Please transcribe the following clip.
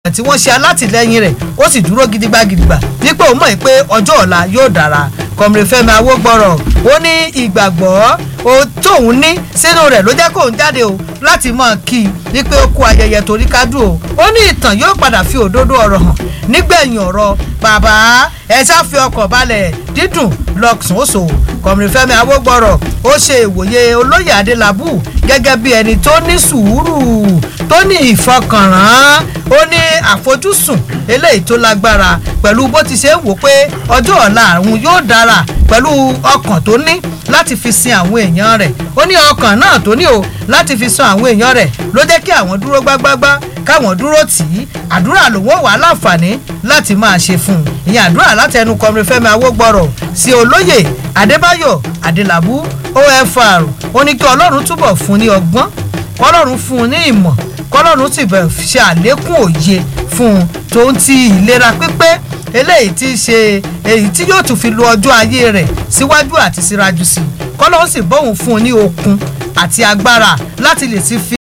tí wọ́n ṣe alátìlẹ́yìn rẹ̀ ó sì dúró gidigba dípò ó mọ̀ pé ọjọ́ ọ̀la yóò dára. Kọmrè Fẹ́mi Awógbọ́rọ̀ ó ní ìgbàgbọ́ tóun ní sínú rẹ̀ ló jẹ́ kóun jáde o láti mọ̀ kí ní pé ó kú ayẹyẹ torí kádùn o. Ó ní ìtàn yóò padà fi òdodo ọ̀rọ̀ hàn nígbẹ̀yìn ọ̀rọ̀ bàbá ẹ ṣáfi ọkọ̀ balẹ̀ dídùn lọ́sùn oṣù. Kọmrè Fẹ́mi Awógbọ́rọ̀ ó ṣe ìwòye olóyè Adélabú gẹ́gẹ́ bí ẹni tó ní sùúrù tó ní ìfọkànrán ó ní àfojúsùn eléyìí tó lágbára pẹ̀lú bó ti ṣe ń wò pé ọjọ́ ọ̀la àwọn yóò dára pẹ̀lú ọkàn tó ní láti fi sin àwọn èèyàn rẹ̀. Ó ní ọkàn náà tó ní o láti fi sin àwọn èèyàn rẹ̀ ló jẹ́ kí àwọn dúró gbágbágbá káwọn dúró tì í. Àdúrà lòun ò wá láǹfààní láti máa ṣe fún un. Ìyẹn àdúrà láti ẹnu Kọmrè Fẹ́mi Awógbọ́rọ̀ sí olóyè Adébáyọ̀ Adélabú OFR. Ó ní kí Ọlọ́run túbọ̀ fún ní ọgbọ́n, kọ́lọ́run fún un ní ìmọ̀, kọ́lọ́run sì bẹ̀ ṣe àlékún òye fún un tó ń ti ìlera pípé eléyìí tí ṣe èyí tí yóò tún fi lo ọjọ́ ayé rẹ̀ síwájú àti síwájú sí i. Kọ́lọ́run sì bọ́hùn fún un ní okun àti agbára láti lè ti fi